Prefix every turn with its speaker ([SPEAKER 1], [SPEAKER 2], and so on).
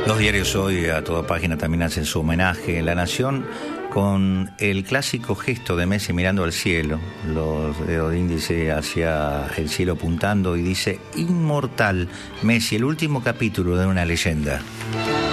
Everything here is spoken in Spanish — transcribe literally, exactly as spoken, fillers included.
[SPEAKER 1] Los diarios hoy a toda página también hacen su homenaje. La Nación con el clásico gesto de Messi mirando al cielo, los dedos de índice hacia el cielo apuntando, y dice: inmortal Messi, el último capítulo de una leyenda.